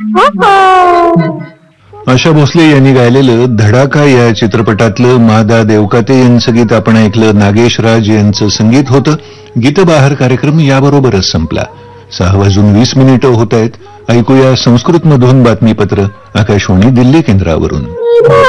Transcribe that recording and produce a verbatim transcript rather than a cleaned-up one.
आशा भोसले यांनी गायलेलं धडाका या चित्रपटातलं महादा देवकाते यांचं गीत आपण ऐकलं. नागेश राज यांचं संगीत होतं. गीतबहार कार्यक्रम याबरोबरच संपला. सहा वाजून वीस मिनिटं होत आहेत. ऐकूया संस्कृतमधून बातमीपत्र आकाशवाणी दिल्ली केंद्रावरून.